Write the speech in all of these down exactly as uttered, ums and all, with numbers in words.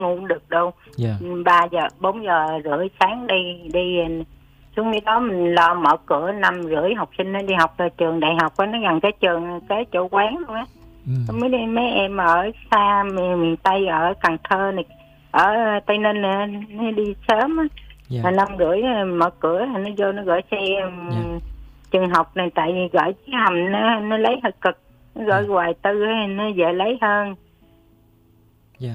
ngủ không được đâu. Dạ. Ba giờ bốn giờ rưỡi sáng đi đi xuống cái đó mình lo mở cửa năm rưỡi học sinh nó đi học ở trường đại học á, nó gần cái trường cái chỗ quán luôn á. Ừ. Mấy đi mấy em ở xa miền, miền Tây ở Cần Thơ này, ở Tây Ninh nè, nó đi sớm á. Dạ. Là năm rưỡi mở cửa nó vô nó gửi xe Dạ. trường học này, tại vì gửi cái hầm nó nó lấy hơi cực, nó gửi Dạ. hoài tư nó dễ lấy hơn. Dạ.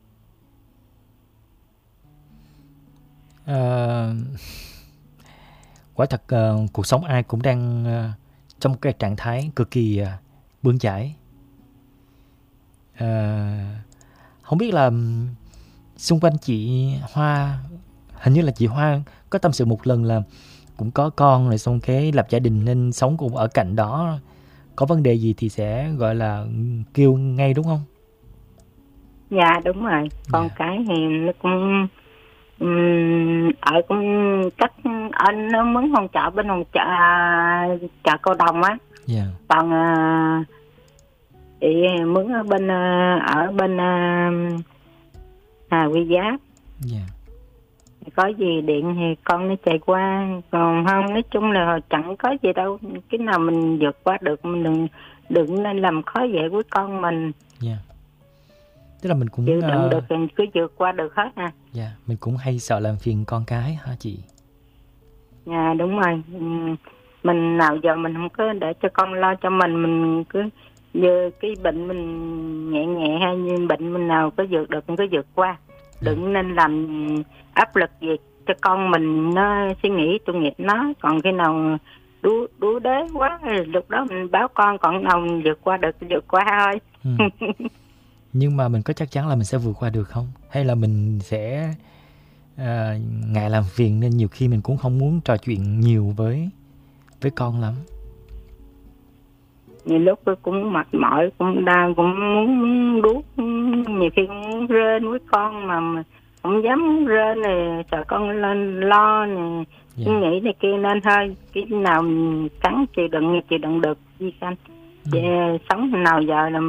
À, quả thật uh, cuộc sống ai cũng đang uh, trong cái trạng thái cực kỳ uh, bươn chải. Uh, không biết là um, xung quanh chị Hoa, hình như là chị Hoa có tâm sự một lần là cũng có con rồi xong cái lập gia đình nên sống cùng ở cạnh đó, có vấn đề gì thì sẽ gọi là kêu ngay đúng không? Dạ đúng rồi, con Dạ. cái thì nó cũng um, ở cũng cách anh nó mướn phòng trọ bên phòng chợ chợ Cầu Đồng á. Dạ. Còn uh, thì mướn ở bên uh, ở bên uh, à, Quy Giáp. Dạ. Có gì điện thì con nó chạy qua, còn không nói chung là chẳng có gì đâu, cái nào mình vượt qua được mình đừng đừng nên làm khó dễ với con mình. Dạ. Tức là mình cũng chịu đựng uh, được thì cứ vượt qua được hết à. Dạ, mình cũng hay sợ làm phiền con cái hả chị? Dạ đúng rồi, mình nào giờ mình không có để cho con lo cho mình, mình cứ như cái bệnh mình nhẹ nhẹ hay như bệnh mình nào có vượt được mình cứ vượt qua. Đừng yeah. nên làm áp lực gì cho con mình, nó suy nghĩ tội nghiệp nó, còn khi nào đú đú đế quá lúc đó mình báo con, còn nào mình vượt qua được vượt qua thôi. Ừ. Nhưng mà mình có chắc chắn là mình sẽ vượt qua được không? Hay là mình sẽ uh, ngại làm phiền nên nhiều khi mình cũng không muốn trò chuyện nhiều với với con lắm? Nhiều lúc tôi cũng mệt mỏi, cũng đang cũng muốn đuốt, nhiều khi cũng muốn rên với con mà không dám rên này, sợ con lên lo này, yeah. nghĩ này kia nên thôi, cái nào mình cắn chịu đựng chịu đựng được gì xanh. Ừ. Sống nào giờ là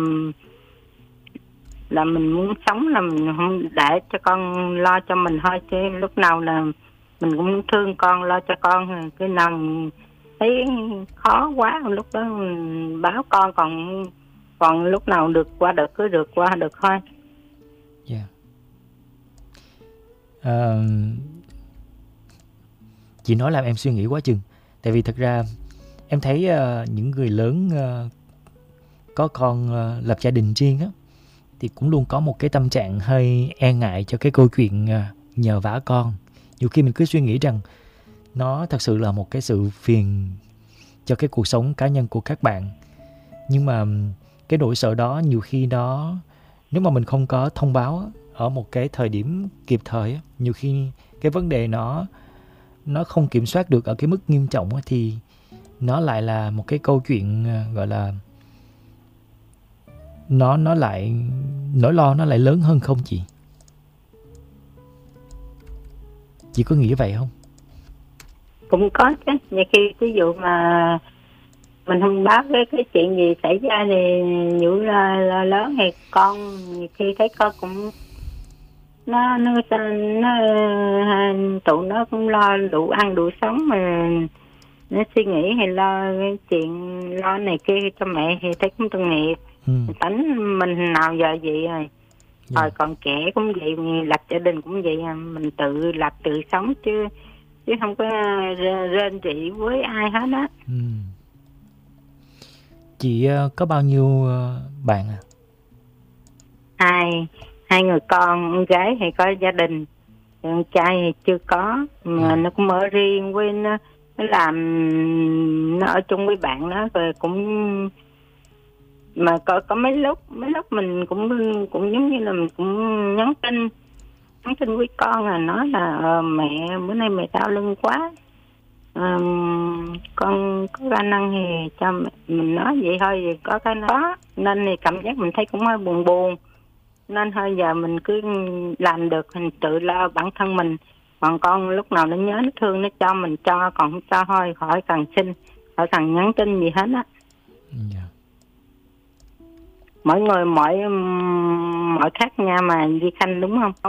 là mình muốn sống là mình không để cho con lo cho mình thôi, chứ lúc nào là mình cũng thương con, lo cho con, cái nào mình thấy khó quá lúc đó mình báo con, còn còn lúc nào được qua được cứ được qua được thôi. Dạ. Yeah. Uh, chị nói làm em suy nghĩ quá chừng. Tại vì thật ra em thấy uh, những người lớn uh, có con uh, lập gia đình riêng á, thì cũng luôn có một cái tâm trạng hơi e ngại cho cái câu chuyện uh, nhờ vả con. Nhiều khi mình cứ suy nghĩ rằng nó thật sự là một cái sự phiền cho cái cuộc sống cá nhân của các bạn. Nhưng mà cái nỗi sợ đó nhiều khi đó, nếu mà mình không có thông báo ở một cái thời điểm kịp thời, nhiều khi cái vấn đề nó nó không kiểm soát được ở cái mức nghiêm trọng thì nó lại là một cái câu chuyện gọi là nó nó lại nỗi lo nó lại lớn hơn không chị? Chị có nghĩ vậy không? Cũng có chứ, nhiều khi ví dụ mà mình không báo cái cái chuyện gì xảy ra thì nhiều là, là lớn thì con nhiều khi thấy con cũng nó nó nó tụi nó cũng lo đủ ăn đủ sống mà nó suy nghĩ hay lo cái chuyện lo này kia cho mẹ thì thấy cũng tội nghiệp. Ừ. Tánh mình nào giờ vậy rồi. Dạ. Rồi còn trẻ cũng vậy, lập gia đình cũng vậy, mình tự lập tự sống chứ chứ không có rên rỉ với ai hết á. Ừ. Chị uh, có bao nhiêu uh, bạn à? Hai hai người con, con gái thì có gia đình, con trai thì chưa có, mà ừ. nó cũng ở riêng với nó, nó làm nó ở chung với bạn nó rồi cũng mà có có mấy lúc mấy lúc mình cũng cũng giống như là mình cũng nhắn tin nhắn tin với con là nói là ờ, mẹ bữa nay mẹ đau lưng quá, ờ, con có khả năng thì cho mẹ, mình nói vậy thôi, thì có cái đó nên thì cảm giác mình thấy cũng hơi buồn buồn, nên thôi giờ mình cứ làm được mình tự lo bản thân mình, còn con lúc nào nó nhớ nó thương nó cho mình cho, còn không cho thôi khỏi cần xin khỏi cần nhắn tin gì hết á. Yeah. Mỗi người mỗi mỗi khác nha mà Di Khanh đúng không?